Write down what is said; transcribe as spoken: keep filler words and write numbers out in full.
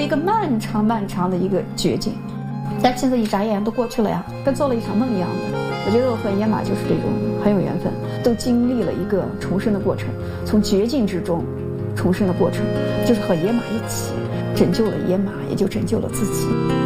一个漫长漫长的一个绝境，但现在一眨眼都过去了呀，跟做了一场梦一样的。我觉得我和野马就是这种很有缘分，都经历了一个重生的过程，从绝境之中重生的过程，就是和野马一起拯救了野马，也就拯救了自己。